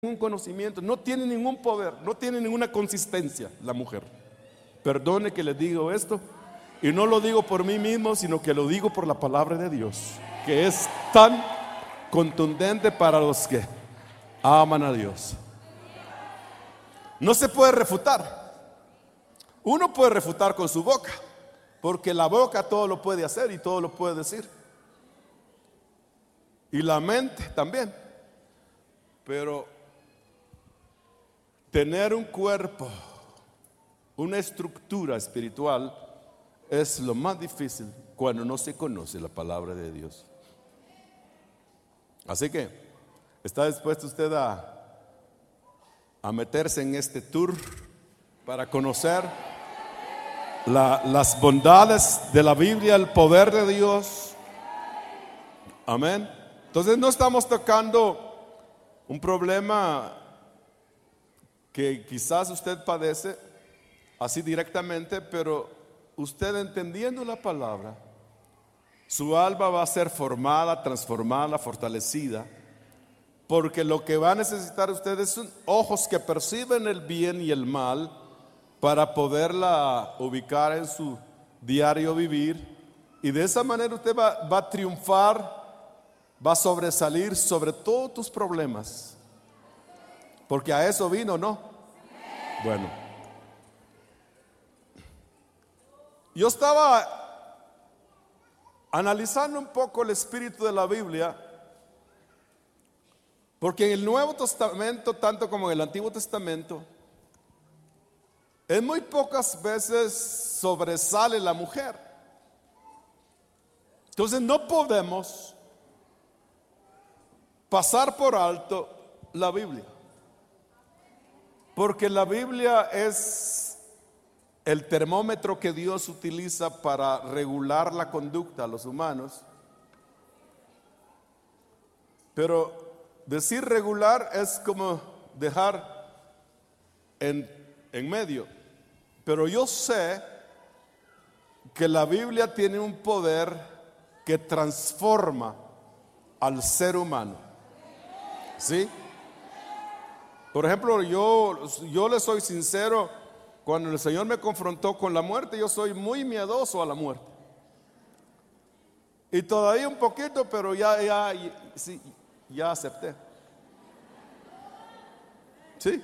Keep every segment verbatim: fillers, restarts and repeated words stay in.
ningún conocimiento, no tiene ningún poder, no tiene ninguna consistencia la mujer. Perdone que les digo esto, y no lo digo por mí mismo, sino que lo digo por la palabra de Dios, que es tan contundente para los que aman a Dios. No se puede refutar. Uno puede refutar con su boca, porque la boca todo lo puede hacer y todo lo puede decir, y la mente también. Pero tener un cuerpo, una estructura espiritual, es lo más difícil cuando no se conoce la palabra de Dios. Así que, ¿está dispuesto usted a, a meterse en este tour para conocer la, las bondades de la Biblia, el poder de Dios? Amén. Entonces no estamos tocando un problema que quizás usted padece así directamente, pero usted entendiendo la palabra, su alma va a ser formada, transformada, fortalecida, porque lo que va a necesitar ustedes son ojos que perciben el bien y el mal para poderla ubicar en su diario vivir, y de esa manera usted va, va a triunfar, va a sobresalir sobre todos tus problemas, porque a eso vino, ¿no? Bueno, yo estaba analizando un poco el espíritu de la Biblia, porque en el Nuevo Testamento, tanto como en el Antiguo Testamento, en muy pocas veces sobresale la mujer. Entonces no podemos pasar por alto la Biblia, porque la Biblia es el termómetro que Dios utiliza para regular la conducta a los humanos. Pero decir regular es como dejar en, en medio. Pero yo sé que la Biblia tiene un poder que transforma al ser humano. ¿Sí? Por ejemplo, yo, yo le soy sincero, cuando el Señor me confrontó con la muerte, yo soy muy miedoso a la muerte. Y todavía un poquito, pero ya, ya, sí, ya acepté. ¿Sí?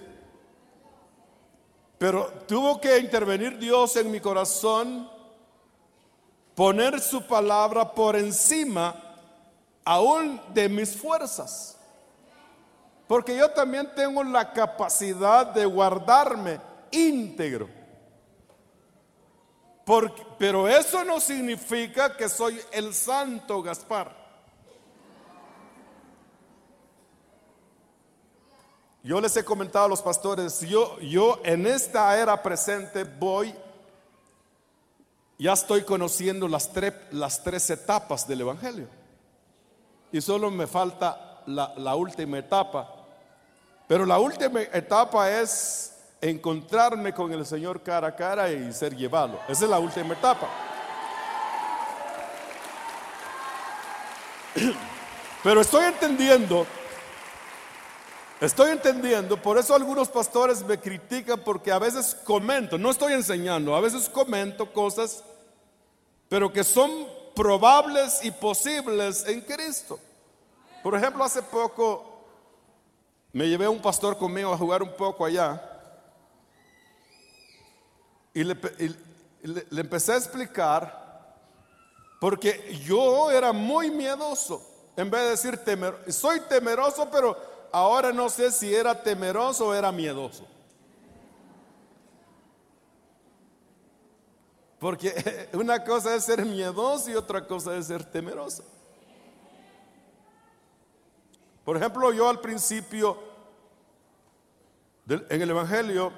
Pero tuvo que intervenir Dios en mi corazón, poner su palabra por encima aún de mis fuerzas. Porque yo también tengo la capacidad de guardarme íntegro. Porque, pero eso no significa que soy el santo Gaspar. Yo les he comentado a los pastores, yo, yo en esta era presente voy, ya estoy conociendo las, tres, las tres etapas del Evangelio. Y solo me falta la, la última etapa. Pero la última etapa es encontrarme con el Señor cara a cara y ser llevado. Esa es la última etapa. Pero estoy entendiendo, estoy entendiendo, por eso algunos pastores me critican, porque a veces comento, no estoy enseñando, a veces comento cosas, pero que son probables y posibles en Cristo. Por ejemplo, hace poco me llevé a un pastor conmigo a jugar un poco allá y le, y le, le empecé a explicar, porque yo era muy miedoso. En vez de decir temer, soy temeroso, pero ahora no sé si era temeroso o era miedoso, porque una cosa es ser miedoso y otra cosa es ser temeroso. Por ejemplo, yo al principio del, en el Evangelio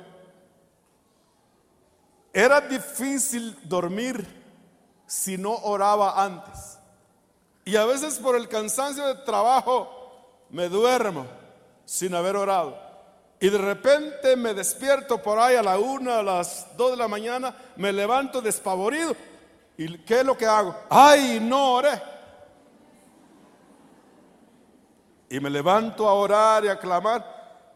era difícil dormir si no oraba antes, y a veces por el cansancio de trabajo me duermo sin haber orado, y de repente me despierto por ahí a la una, a las dos de la mañana, me levanto despavorido, y ¿qué es lo que hago? ¡Ay, no oré! Y me levanto a orar y a clamar,